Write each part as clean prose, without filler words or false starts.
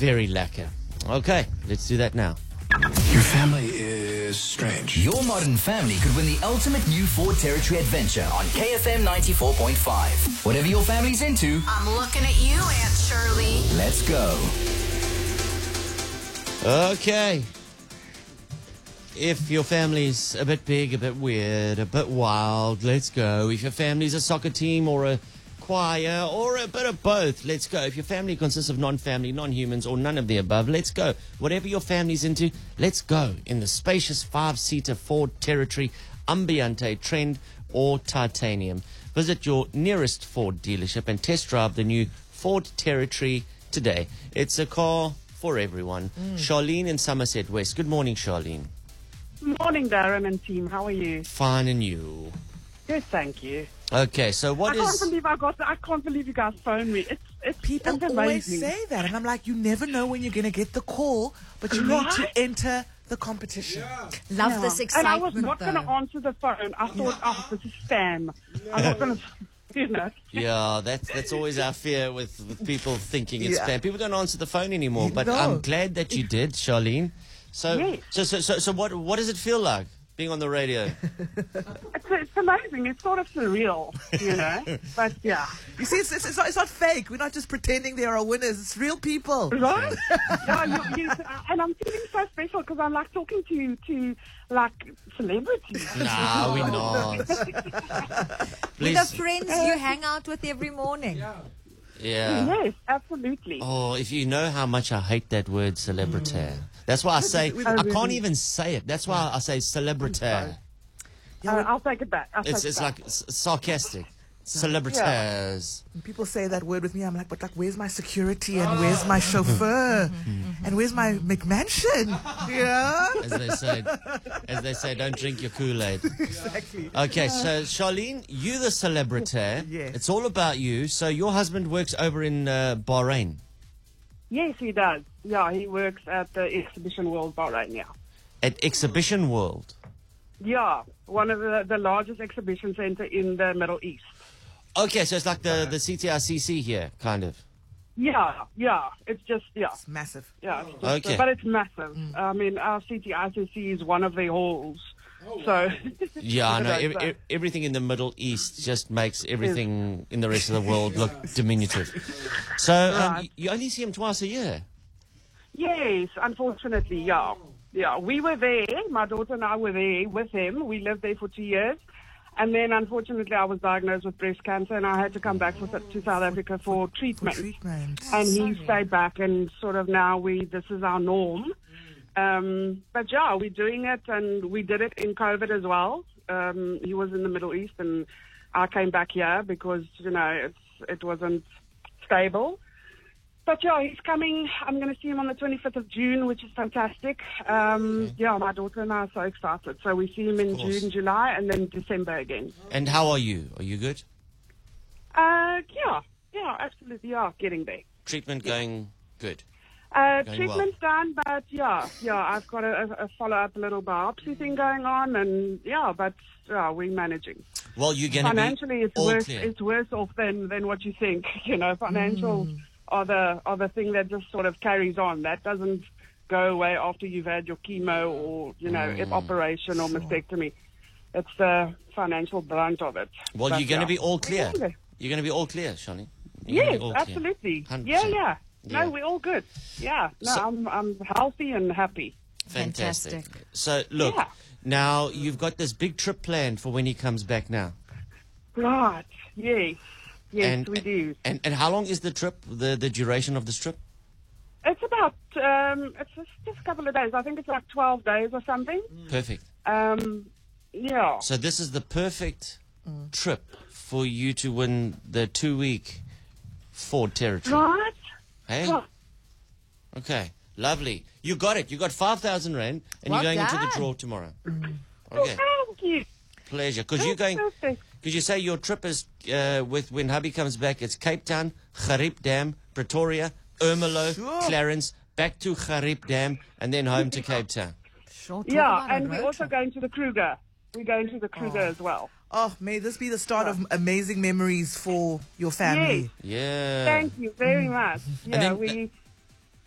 Very lekker. Okay, let's do that now. Your family is strange. Your modern family could win the ultimate new Ford Territory adventure on KFM 94.5. Whatever your family's into, I'm looking at you, Aunt Shirley. let's go. Okay. If your family's a bit big, a bit weird, a bit wild, let's go. If your family's a soccer team or a choir or a bit of both, let's go. If your family consists of non-family, non-humans, or none of the above, let's go. Whatever your family's into, let's go in the spacious 5-seater Ford Territory, Ambiente, Trend, or Titanium. Visit your nearest Ford dealership and test drive the new Ford Territory today. It's a car for everyone. Charlene in Somerset West. Good morning, Charlene. Morning, Darren and team. How are you? Fine, and you? Good, thank you. Okay, so what I is... can't believe you guys phoned me. People it's always amazing. say that, and I'm like, you never know when you're going to get the call, but you need to Right? enter the competition. Love this And I excitement. was not going to answer the phone. I thought, this is spam. I'm not going to, Yeah, that's always our fear with people thinking it's Yeah. spam. People don't answer the phone anymore, but No. I'm glad that you did, Charlene. So, Yes. so what does it feel like being on the radio? It's amazing. It's sort of surreal, But yeah. You see, it's not fake. We're not just pretending there are winners. It's real people. Right? Yeah, and I'm feeling so special because I'm like talking to like celebrities. Nah, we're not. With Please. the friends you hang out with every morning. Yeah. Yes, absolutely. Oh, if you know how much I hate that word celebritaire. That's why I say, I can't really? even say it. That's why I say celebritaire. I'll take it back. It's like sarcastic. Celebritaires. When people say that word with me, I'm like, but where's my security and where's my chauffeur and where's my McMansion? Yeah. As they say, don't drink your Kool-Aid. Exactly. Okay, so Charlene, you the celebritaire. Yes. It's all about you. So your husband works over in Bahrain. Yes, he does. Yeah, he works at the Exhibition World Bahrain, yeah. At Exhibition World. Yeah, one of the largest exhibition center in the Middle East. Okay, so it's like the CTICC here, kind of. Yeah. It's just, It's massive. yeah. It's just, Okay. But it's massive. I mean, our CTICC is one of the halls. So, Yeah, I know. So- Everything in the Middle East just makes everything in the rest of the world look diminutive. So Right. you only see him twice a year. yes, unfortunately, yeah. Yeah, we were there. My daughter and I were there with him. We lived there for 2 years. And then, unfortunately, I was diagnosed with breast cancer, and I had to come back to South Africa for treatment. And he stayed back, and sort of now this is our norm. But yeah, we're doing it, and we did it in COVID as well. He was in the Middle East, and I came back here because, it wasn't stable. But yeah, he's coming. I'm going to see him on the 25th of June, which is fantastic. Yeah, my daughter and I are so excited. So we see him in course. June, July, and then December again. And how are you? Are you good? Yeah, absolutely. Yeah, getting there. Treatment going good? Going Treatment's done, but yeah, I've got a follow-up little biopsy thing going on, and but we're managing. Well, you're going to be Financially, it's all worse. clear. It's worse off than what you think. Financials are the thing that just sort of carries on. That doesn't go away after you've had your chemo or operation or mastectomy. It's the financial brunt of it. Well, But, you're going to be all clear. Yeah. You're going to be all clear, Shani. You're gonna Yes, be all clear. absolutely. 100%. Yeah. Yeah. No, we're all good. Yeah. No, So- I'm healthy and happy. Fantastic. Fantastic. So, look, Yeah. now you've got this big trip planned for when he comes back now. Right. Yes. Yes, and, we do. And how long is the trip, the duration of this trip? It's about it's just a couple of days. I think it's like 12 days or something. Perfect. Yeah. So this is the perfect trip for you to win the 2-week Ford Territory. Right. Hey? Oh, Okay. Lovely. You got it. You got 5,000 Rand and Well you're going into the done. draw tomorrow. Okay. thank you. Pleasure. Because you're going... Perfect. Because you say your trip is with when hubby comes back, it's Cape Town, Gariep Dam, Pretoria, Ermelo, Clarence, back to Gariep Dam, and then home to Cape Town. Sure, talk Yeah, about a and we're road also trip. going to the Kruger. We're going to the Kruger as well. Oh, may this be the start of amazing memories for your family. Yes. Yeah. Thank you very much. Yeah, then- we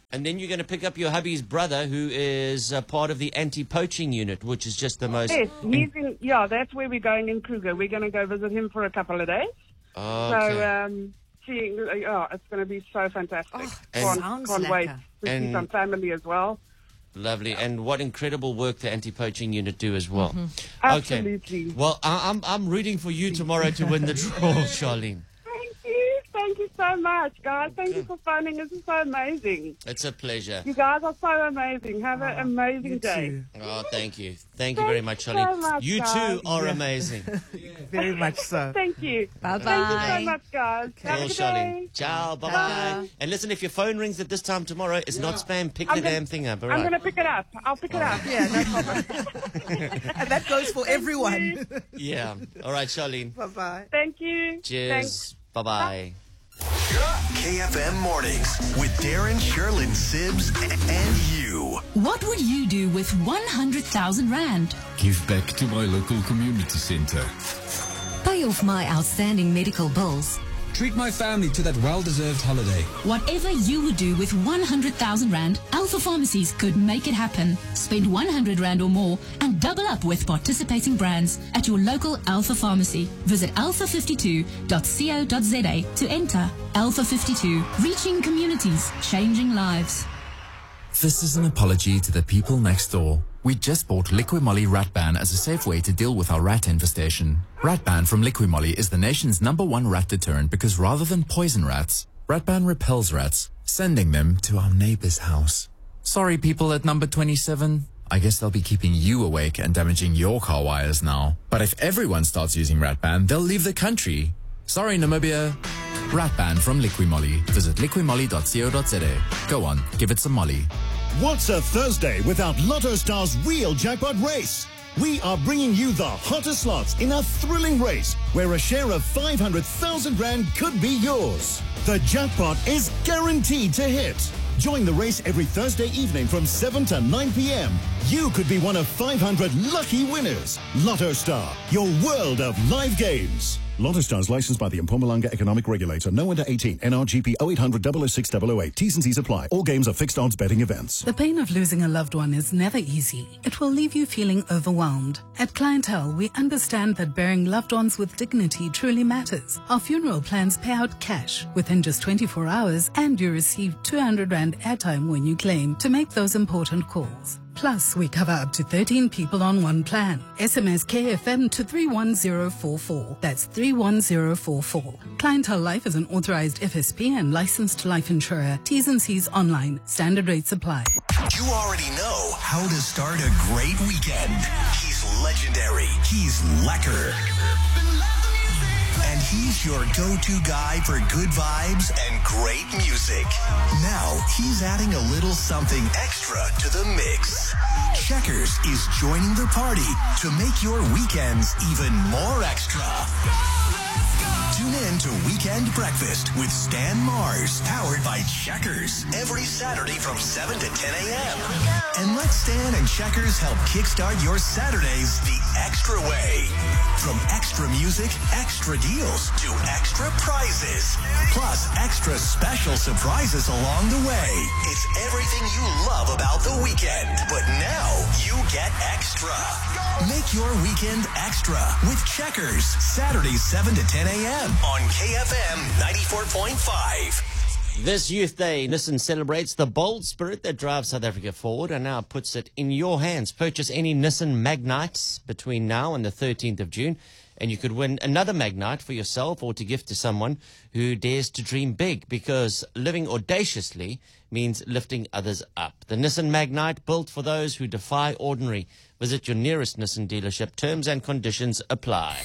And then you're going to pick up your hubby's brother, who is part of the anti-poaching unit, which is just the most... Yes, he's in. Yeah, that's where we're going in Kruger. We're going to go visit him for a couple of days. Okay. So, it's going to be so fantastic. sounds Can't wait lekker. to see some family as well. Lovely. And what incredible work the anti-poaching unit do as well. Absolutely. Okay. Well, I'm rooting for you tomorrow to win the draw, Charlene. Thank you so much, guys. Thank you for phoning. This is so amazing. It's a pleasure. You guys are so amazing. Have an amazing day. Too. Oh, thank you. Thank you very much, so Charlene. much, You guys. too are amazing. Very much so. Thank you. Bye-bye. Thank you so much, guys. Have a Cool, good Charlene. day. Ciao. Bye-bye. Bye. And listen, if your phone rings at this time tomorrow, it's not spam. Pick the damn thing up, all I'm right? going to pick it up. I'll pick it up. Yeah, no problem. And that goes for everyone. Yeah. All right, Charlene. Bye-bye. Thank you. Cheers. Thanks. Bye-bye. KFM Mornings with Darren, Sherlyn, Sibbs, and you. What would you do with 100,000 Rand? Give back to my local community center. Pay off my outstanding medical bills. Treat my family to that well-deserved holiday. Whatever you would do with 100,000 Rand, Alpha Pharmacies could make it happen. Spend 100 Rand or more and double up with participating brands at your local Alpha Pharmacy. Visit alpha52.co.za to enter. Alpha 52, reaching communities, changing lives. This is an apology to the people next door. We just bought Liquimolly Ratban as a safe way to deal with our rat infestation. Ratban from Liquimolly is the nation's #1 rat deterrent because rather than poison rats, Ratban repels rats, sending them to our neighbor's house. Sorry, people at number 27. I guess they'll be keeping you awake and damaging your car wires now. But if everyone starts using Ratban, they'll leave the country. Sorry, Namibia. Ratban from Liquimolly. Visit liquimolly.co.za. Go on, give it some molly. What's a Thursday without Lotto Star's real jackpot race? We are bringing you the hottest slots in a thrilling race where a share of 500,000 Rand could be yours. The jackpot is guaranteed to hit. Join the race every Thursday evening from 7 to 9 p.m. You could be one of 500 lucky winners. Lotto Star, your world of live games. Lotto Star is licensed by the Mpumalanga Economic Regulator. No under 18. NRGP 0800 006 008. T's and C's apply. All games are fixed odds betting events. The pain of losing a loved one is never easy. It will leave you feeling overwhelmed. At Clientele, we understand that burying loved ones with dignity truly matters. Our funeral plans pay out cash within just 24 hours, and you receive 200 Rand airtime when you claim to make those important calls. Plus, we cover up to 13 people on one plan. SMS KFM to 31044. That's 31044. Clientele Life is an authorized FSP and licensed life insurer. T's and C's online. Standard rates apply. You already know how to start a great weekend. He's legendary. He's lekker. And he's your go-to guy for good vibes and great music. Now, he's adding a little something extra to the mix. Checkers is joining the party to make your weekends even more extra. Tune in to Weekend Breakfast with Stan Mars, powered by Checkers, every Saturday from 7 to 10 a.m. And let Stan and Checkers help kickstart your Saturdays the extra way. From extra music, extra deals, to extra prizes. Plus, extra special surprises along the way. It's everything you love about the weekend. But now, you get extra. Make your weekend extra with Checkers. Saturdays 7 to 10 a.m. on KFM 94.5. This Youth Day, Nissan celebrates the bold spirit that drives South Africa forward and now puts it in your hands. Purchase any Nissan Magnite between now and the 13th of June, and you could win another Magnite for yourself or to gift to someone who dares to dream big, because living audaciously means lifting others up. The Nissan Magnite, built for those who defy ordinary. Visit your nearest Nissan dealership. Terms and conditions apply.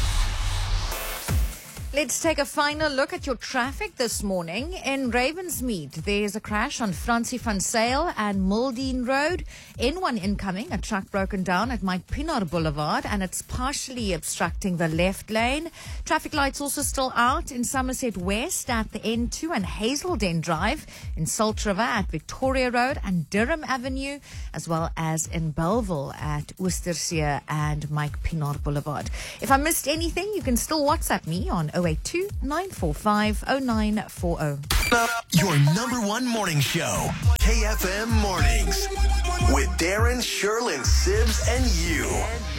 Let's take a final look at your traffic this morning. In Ravensmead, there's a crash on Francie van Sail and Muldean Road. N1 incoming, a truck broken down at Mike Pienaar Boulevard, and it's partially obstructing the left lane. Traffic lights also still out in Somerset West at the N2 and Hazelden Drive, in Salt River at Victoria Road and Durham Avenue, as well as in Belleville at Oostersee and Mike Pienaar Boulevard. If I missed anything, you can still WhatsApp me on 082 945 0940. Your number one morning show, KFM Mornings, with Darren, Sherlyn, Sibs, and you.